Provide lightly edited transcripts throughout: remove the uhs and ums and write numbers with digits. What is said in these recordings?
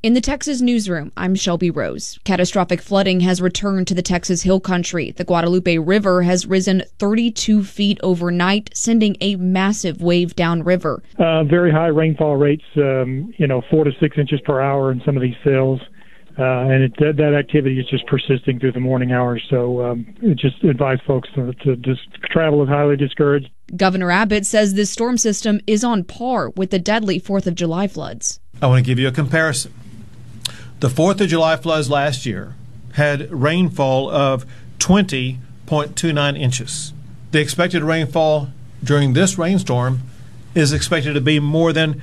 In the Texas newsroom, I'm Shelby Rose. Catastrophic flooding has returned to the Texas Hill Country. The Guadalupe River has risen 32 feet overnight, sending a massive wave downriver. Very high rainfall rates, 4 to 6 inches per hour in some of these fills. And that activity is just persisting through the morning hours. So just advise folks to just travel is highly discouraged. Governor Abbott says this storm system is on par with the deadly 4th of July floods. I want to give you a comparison. The 4th of July floods last year had rainfall of 20.29 inches. The expected rainfall during this rainstorm is expected to be more than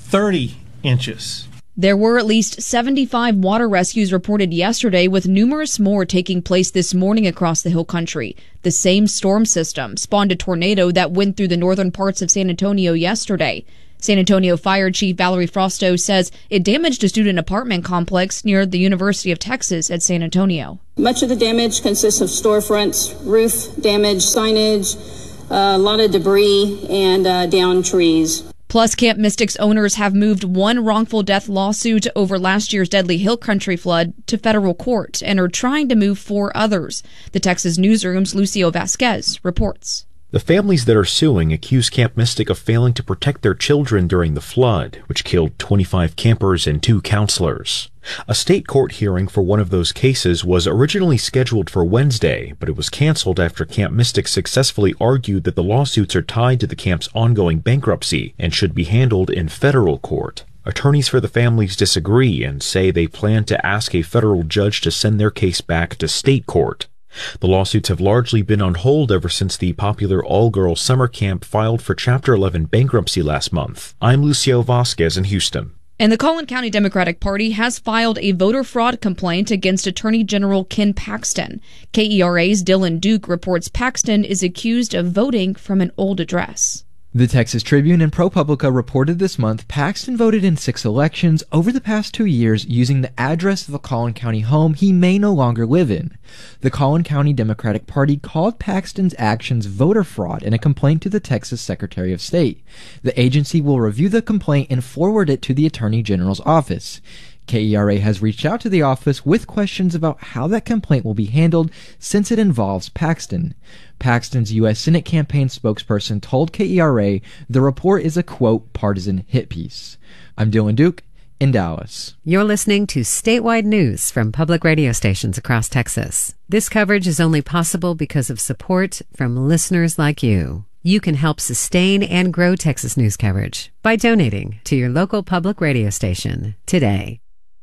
30 inches. There were at least 75 water rescues reported yesterday, with numerous more taking place this morning across the Hill Country. The same storm system spawned a tornado that went through the northern parts of San Antonio yesterday. San Antonio Fire Chief Valerie Frosto says it damaged a student apartment complex near the University of Texas at San Antonio. Much of the damage consists of storefronts, roof damage, signage, a lot of debris, and downed trees. Plus, Camp Mystics owners have moved one wrongful death lawsuit over last year's deadly Hill Country flood to federal court and are trying to move 4 others. The Texas Newsroom's Lucio Vasquez reports. The families that are suing accuse Camp Mystic of failing to protect their children during the flood, which killed 25 campers and 2 counselors. A state court hearing for one of those cases was originally scheduled for Wednesday, but it was canceled after Camp Mystic successfully argued that the lawsuits are tied to the camp's ongoing bankruptcy and should be handled in federal court. Attorneys for the families disagree and say they plan to ask a federal judge to send their case back to state court. The lawsuits have largely been on hold ever since the popular all-girls summer camp filed for Chapter 11 bankruptcy last month. I'm Lucio Vasquez in Houston. And the Collin County Democratic Party has filed a voter fraud complaint against Attorney General Ken Paxton. KERA's Dylan Duke reports Paxton is accused of voting from an old address. The Texas Tribune and ProPublica reported this month Paxton voted in 6 elections over the past 2 years using the address of a Collin County home he may no longer live in. The Collin County Democratic Party called Paxton's actions voter fraud in a complaint to the Texas Secretary of State. The agency will review the complaint and forward it to the Attorney General's office. KERA has reached out to the office with questions about how that complaint will be handled since it involves Paxton. Paxton's U.S. Senate campaign spokesperson told KERA the report is a, quote, partisan hit piece. I'm Dylan Duke in Dallas. You're listening to statewide news from public radio stations across Texas. This coverage is only possible because of support from listeners like you. You can help sustain and grow Texas news coverage by donating to your local public radio station today.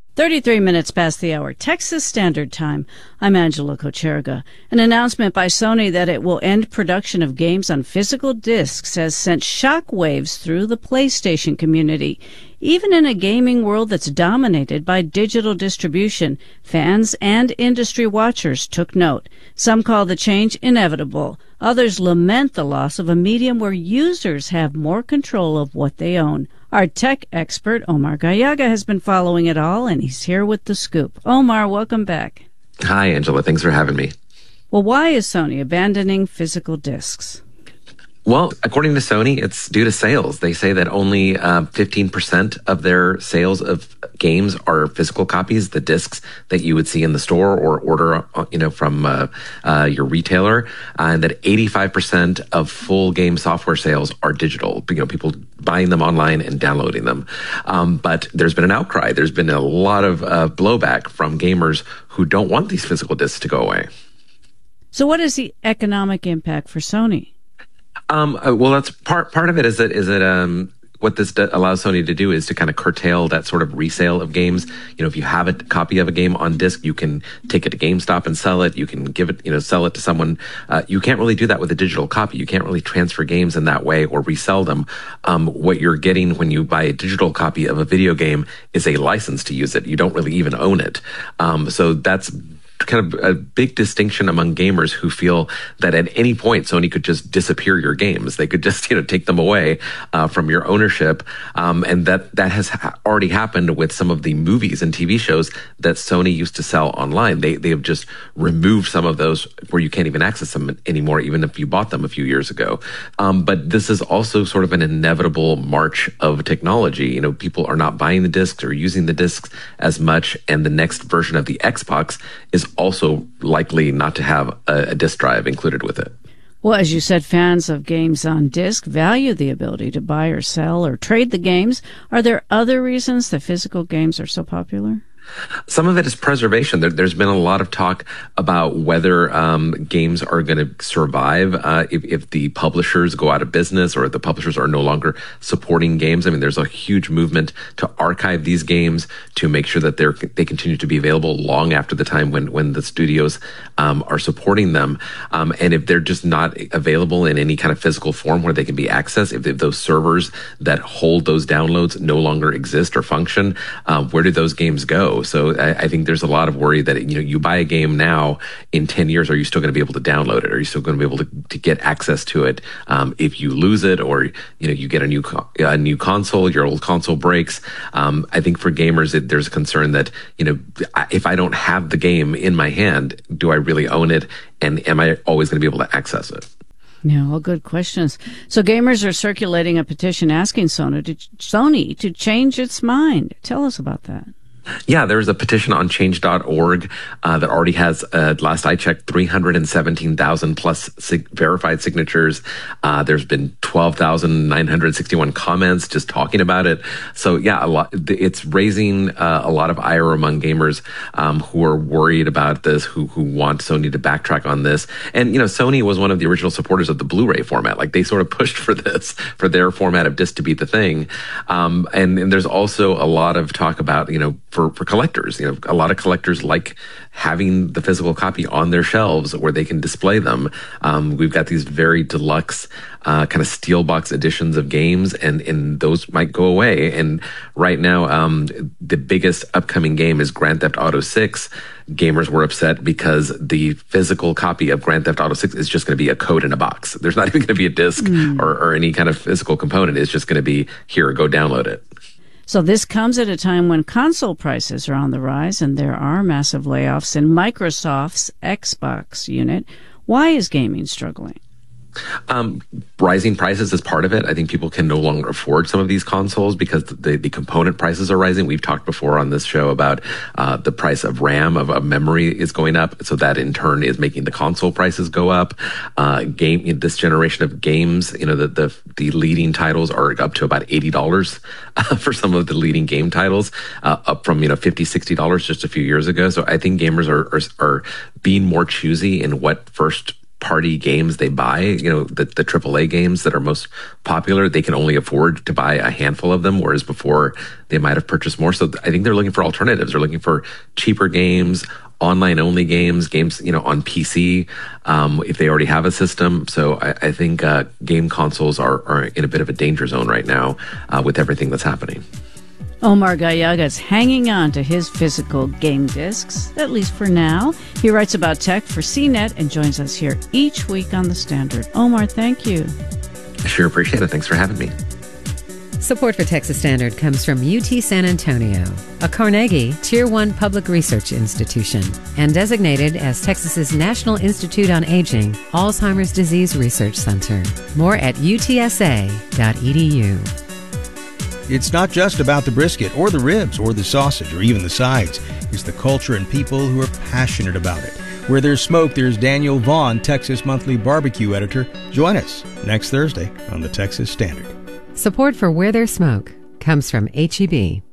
33 minutes past the hour, Texas Standard Time. I'm Angela Kocherga. An announcement by Sony that it will end production of games on physical discs has sent shockwaves through the PlayStation community. Even in a gaming world that's dominated by digital distribution, fans and industry watchers took note. Some call the change inevitable. Others lament the loss of a medium where users have more control of what they own. Our tech expert, Omar Gallaga, has been following it all, and he's here with the scoop. Omar, welcome back. Hi, Angela. Thanks for having me. Well, why is Sony abandoning physical discs? Well, according to Sony, it's due to sales. They say that only 15% of their sales of games are physical copies, the discs that you would see in the store or order, from your retailer, and that 85% of full game software sales are digital. People buying them online and downloading them. But there's been an outcry. There's been a lot of blowback from gamers who don't want these physical discs to go away. So what is the economic impact for Sony? Well, that's part of it is that what this allows Sony to do is to kind of curtail that sort of resale of games. If you have a copy of a game on disc, you can take it to GameStop and sell it. You can give it, sell it to someone. You can't really do that with a digital copy. You can't really transfer games in that way or resell them. What you're getting when you buy a digital copy of a video game is a license to use it. You don't really even own it. So that's kind of a big distinction among gamers who feel that at any point Sony could just disappear your games. They could just, take them away from your ownership. And that has already happened with some of the movies and TV shows that Sony used to sell online. They have just removed some of those where you can't even access them anymore, even if you bought them a few years ago. But this is also sort of an inevitable march of technology. People are not buying the discs or using the discs as much, and the next version of the Xbox is also likely not to have a disc drive included with it. Well, as you said, fans of games on disc value the ability to buy or sell or trade the games. Are there other reasons that physical games are so popular? Some of it is preservation. There's been a lot of talk about whether games are going to survive if the publishers go out of business or the publishers are no longer supporting games. I mean, there's a huge movement to archive these games to make sure that they continue to be available long after the time when the studios are supporting them. And if they're just not available in any kind of physical form where they can be accessed, if those servers that hold those downloads no longer exist or function, where do those games go? So I think there's a lot of worry that, you buy a game now, in 10 years, are you still going to be able to download it? Are you still going to be able to get access to it? If you lose it or, you get a new console, your old console breaks. I think for gamers, there's a concern that, if I don't have the game in my hand, do I really own it? And am I always going to be able to access it? Yeah, all good questions. So gamers are circulating a petition asking Sony to change its mind. Tell us about that. Yeah, there's a petition on change.org that already has, last I checked, 317,000 plus verified signatures. There's been 12,961 comments just talking about it. So yeah, it's raising a lot of ire among gamers who are worried about this, who want Sony to backtrack on this. And, Sony was one of the original supporters of the Blu-ray format. Like, they sort of pushed for this, for their format of disc to be the thing. And there's also a lot of talk about, for collectors, a lot of collectors like having the physical copy on their shelves where they can display them. We've got these very deluxe kind of steelbox editions of games, and those might go away. And right now, the biggest upcoming game is Grand Theft Auto 6. Gamers were upset because the physical copy of Grand Theft Auto 6 is just going to be a code in a box. There's not even going to be a disc or any kind of physical component. It's just going to be, here, go download it. So this comes at a time when console prices are on the rise and there are massive layoffs in Microsoft's Xbox unit. Why is gaming struggling? Rising prices is part of it. I think people can no longer afford some of these consoles because the component prices are rising. We've talked before on this show about the price of RAM, of memory is going up. So that in turn is making the console prices go up. This generation of games, the leading titles are up to about $80 for some of the leading game titles, up from, $50, $60 just a few years ago. So I think gamers are being more choosy in what first party games they buy. The AAA games that are most popular, they can only afford to buy a handful of them, whereas before they might have purchased more. So I think they're looking for alternatives. They're looking for cheaper games, online only games, on PC, if they already have a system. So I think game consoles are in a bit of a danger zone right now with everything that's happening. Omar Gallaga's hanging on to his physical game discs, at least for now. He writes about tech for CNET and joins us here each week on The Standard. Omar, thank you. I sure appreciate it. Thanks for having me. Support for Texas Standard comes from UT San Antonio, a Carnegie Tier 1 public research institution, and designated as Texas's National Institute on Aging Alzheimer's Disease Research Center. More at utsa.edu. It's not just about the brisket or the ribs or the sausage or even the sides. It's the culture and people who are passionate about it. Where there's smoke, there's Daniel Vaughn, Texas Monthly Barbecue editor. Join us next Thursday on the Texas Standard. Support for Where There's Smoke comes from H-E-B.